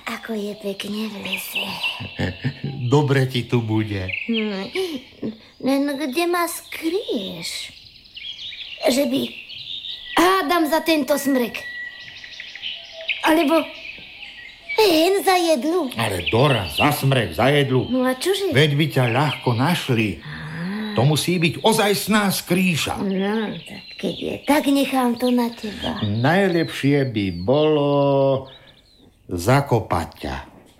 ako je pekne v lese. Dobre ti tu bude. Len kde ma skryješ? Že by hádam za tento smrek. Alebo hen za jedlu. Ale Dora, za smrek, za jedlu. No a čože? Veď by ťa ľahko našli. To musí byť ozajstná skrýša. No, tak keď je, tak nechám to na teba. Najlepšie by bolo zakopať ťa.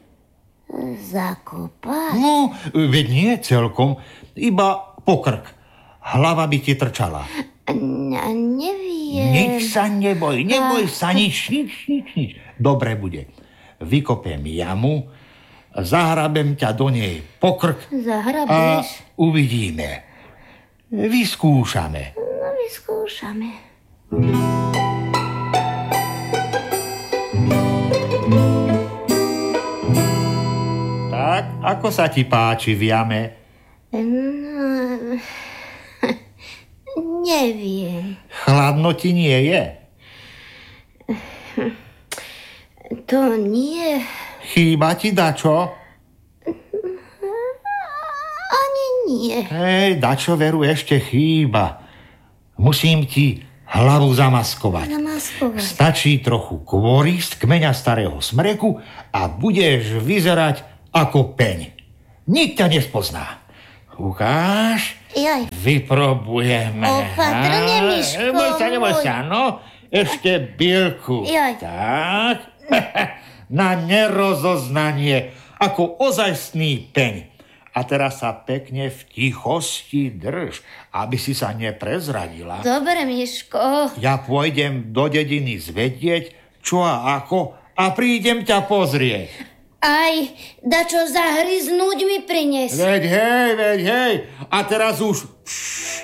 Zakopať? No, veď nie celkom, iba po krk. Hlava by ti trčala. Neviem. Nič sa neboj sa, nič. Dobre bude. Vykopem jamu, zahrabem ťa do nej po krk a uvidíme. Vyskúšame. No, vyskúšame. Tak, ako sa ti páči v jame? Neviem. Chladno ti nie je? To nie. Chýba ti dačo? Ani nie. Hej, dačo veru ešte chýba. Musím ti hlavu zamaskovať. Stačí trochu kôry z kmeňa starého smreku a budeš vyzerať ako peň. Nik ťa nespozná. Ukáž? Jaj. Vyprobujeme. Opatrne, Miško. Neboj sa, no. Ešte bielku. Jaj. Tak. Na nerozoznanie, ako ozajstný peň. A teraz sa pekne v tichosti drž, aby si sa neprezradila. Dobre, Miško. Ja pôjdem do dediny zvedieť, čo a ako, a prídem ťa pozrieť. Aj dačo zahryznúť mi prines. Veď hej. A teraz už